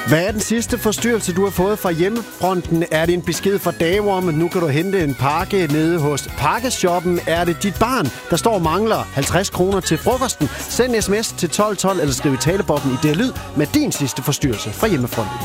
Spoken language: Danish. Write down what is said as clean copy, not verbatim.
Hvad er den sidste forstyrrelse, du har fået fra hjemmefronten? Er det en besked fra Dave om, at nu kan du hente en pakke nede hos Pakkeshoppen? Er det dit barn, der står og mangler 50 kroner til frokosten? Send en sms til 1212 eller skriv i taleboksen i det lyd med din sidste forstyrrelse fra hjemmefronten.